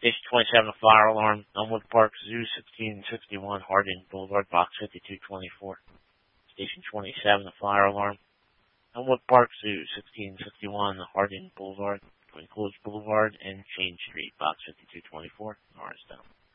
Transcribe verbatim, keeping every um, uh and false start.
Station twenty-seven, a fire alarm. Elmwood Park Zoo, sixteen sixty-one Harding Boulevard, box fifty-two twenty-four. Station twenty-seven, a fire alarm. Elmwood Park Zoo, sixteen sixty-one Harding Boulevard, between Coolidge Boulevard and Chain Street, box fifty-two twenty-four, Norristown.